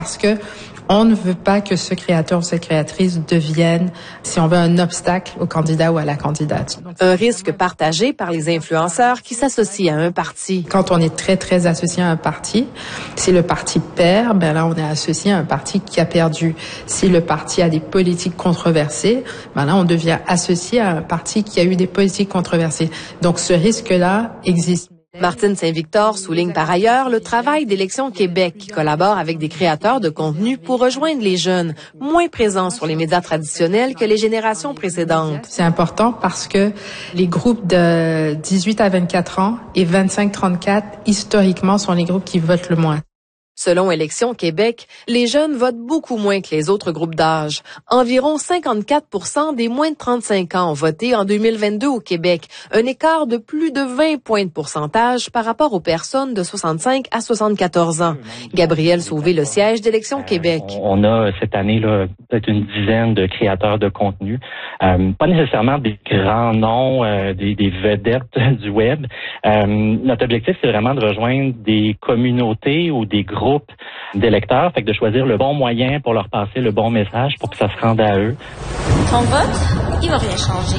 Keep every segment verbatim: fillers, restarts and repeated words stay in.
Parce que on ne veut pas que ce créateur ou cette créatrice devienne, si on veut, un obstacle au candidat ou à la candidate. Un risque partagé par les influenceurs qui s'associent à un parti. Quand on est très, très associé à un parti, si le parti perd, ben là, on est associé à un parti qui a perdu. Si le parti a des politiques controversées, ben là, on devient associé à un parti qui a eu des politiques controversées. Donc, ce risque-là existe. Martine Saint-Victor souligne par ailleurs le travail d'Élections Québec qui collabore avec des créateurs de contenu pour rejoindre les jeunes, moins présents sur les médias traditionnels que les générations précédentes. C'est important parce que les groupes de dix-huit à vingt-quatre ans et vingt-cinq à trente-quatre, historiquement, sont les groupes qui votent le moins. Selon Élections Québec, les jeunes votent beaucoup moins que les autres groupes d'âge. Environ cinquante-quatre pour cent des moins de trente-cinq ans ont voté en deux mille vingt-deux au Québec, un écart de plus de vingt points de pourcentage par rapport aux personnes de soixante-cinq à soixante-quatorze ans. Gabriel Sauvé, le siège d'Élections Québec. Euh, on a cette année là peut-être une dizaine de créateurs de contenu, euh, pas nécessairement des grands noms, euh, des, des vedettes du web. Euh, notre objectif, c'est vraiment de rejoindre des communautés ou des groupes d'électeurs, fait que de choisir le bon moyen pour leur passer le bon message pour que ça se rende à eux. Ton vote, il va rien changer.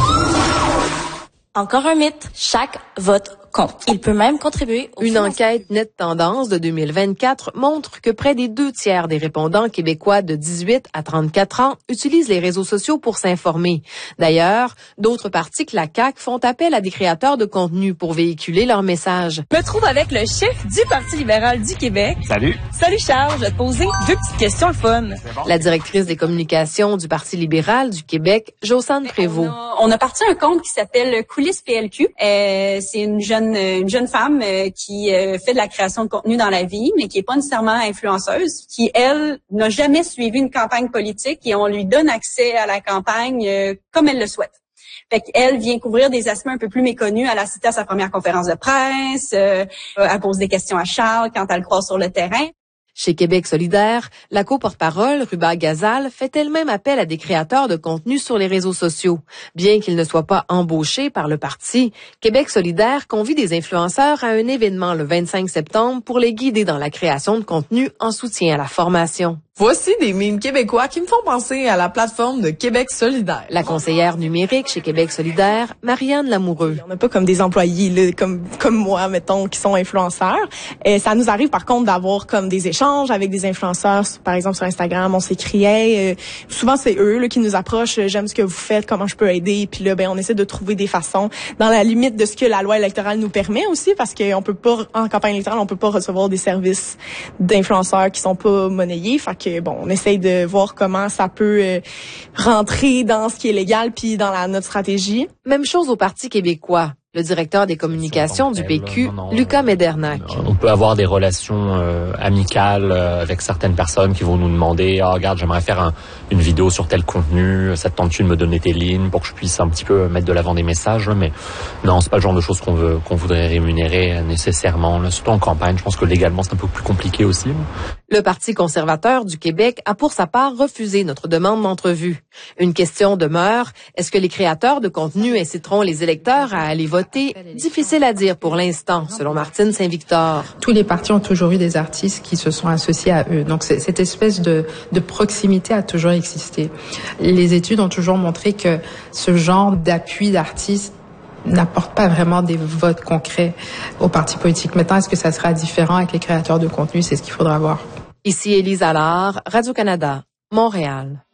Encore un mythe, chaque vote compte. Il peut même contribuer au Une financement. enquête Net Tendance de deux mille vingt-quatre montre que près des deux tiers des répondants québécois de dix-huit à trente-quatre ans utilisent les réseaux sociaux pour s'informer. D'ailleurs, d'autres partis que la C A Q font appel à des créateurs de contenu pour véhiculer leur message. Je me trouve avec le chef du Parti libéral du Québec. Salut. Salut Charles, je vais te poser deux petites questions le fun. La directrice des communications du Parti libéral du Québec, Josane Prévost. On a, on a parti un compte qui s'appelle Coulisses P L Q. Euh, c'est une jeune une jeune femme euh, qui euh, fait de la création de contenu dans la vie, mais qui est pas nécessairement influenceuse, qui, elle, n'a jamais suivi une campagne politique et on lui donne accès à la campagne euh, comme elle le souhaite. Fait qu'elle vient couvrir des aspects un peu plus méconnus. Elle a cité à sa première conférence de presse, euh, elle pose des questions à Charles quand elle le croise sur le terrain. Chez Québec solidaire, la co-porte-parole, Ruba Gazal, fait elle-même appel à des créateurs de contenu sur les réseaux sociaux. Bien qu'ils ne soient pas embauchés par le parti, Québec solidaire convie des influenceurs à un événement le vingt-cinq septembre pour les guider dans la création de contenu en soutien à la formation. Voici des mimes québécois qui me font penser à la plateforme de Québec solidaire. La conseillère numérique chez Québec solidaire, Marianne Lamoureux. On n'a pas comme des employés là, comme comme moi, mettons, qui sont influenceurs. Et ça nous arrive par contre d'avoir comme des échanges avec des influenceurs, par exemple sur Instagram, on s'écrit euh, souvent c'est eux là, qui nous approchent, j'aime ce que vous faites, comment je peux aider, puis là ben on essaie de trouver des façons dans la limite de ce que la loi électorale nous permet aussi, parce qu'on peut pas en campagne électorale, on peut pas recevoir des services d'influenceurs qui sont pas monnayés. Fait que bon, on essaye de voir comment ça peut euh, rentrer dans ce qui est légal puis dans la notre stratégie. Même chose au Parti québécois. Le directeur des communications du P Q, non, non, Lucas Médernac. On peut avoir des relations euh, amicales euh, avec certaines personnes qui vont nous demander « Ah, regarde, j'aimerais faire un, une vidéo sur tel contenu, ça te tente-tu de me donner tes lignes pour que je puisse un petit peu mettre de l'avant des messages ?» Mais non, c'est pas le genre de choses qu'on veut, qu'on voudrait rémunérer nécessairement. Là, surtout en campagne, je pense que légalement, c'est un peu plus compliqué aussi. Le Parti conservateur du Québec a pour sa part refusé notre demande d'entrevue. Une question demeure, est-ce que les créateurs de contenu inciteront les électeurs à aller voter? Difficile à dire pour l'instant, selon Martine Saint-Victor. Tous les partis ont toujours eu des artistes qui se sont associés à eux. Donc, cette espèce de, de proximité a toujours existé. Les études ont toujours montré que ce genre d'appui d'artistes n'apporte pas vraiment des votes concrets aux partis politiques. Maintenant, est-ce que ça sera différent avec les créateurs de contenu? C'est ce qu'il faudra voir. Ici Élise Allard, Radio-Canada, Montréal.